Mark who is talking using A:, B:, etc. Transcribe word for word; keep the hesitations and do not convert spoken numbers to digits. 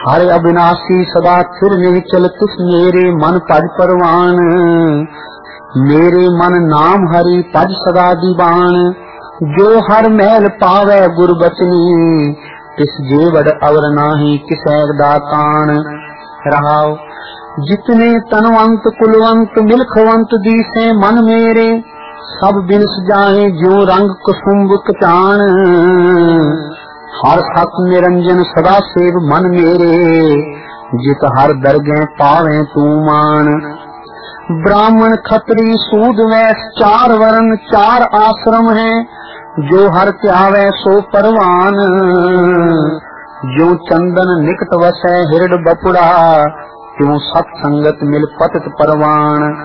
A: हर अविनाशी सदा थिर निचल तिस मेरे मन पद परवान। मेरे मन नाम हरि पद सदा दीवान। जो हर महल पावै गुरबचनी तिस जेवड़ अवर नाही किसै दातान। रहाओ जितने तनवंत कुलवंत मिलखवंत दीसे मन मेरे सब बिनस जाए ज्यों रंग कुसुम्ब कचान। हर सत निरंजन सदा सेव मन मेरे जित हर दरगह पावे तू मान। ब्राह्मण खत्री सूद वैश्य चार वर्ण चार आश्रम है जो हर त्यावे सो परवान। जो चंदन निकट वसै हिरड बपुड़ा त्यों सत संगत मिल पतित परवान।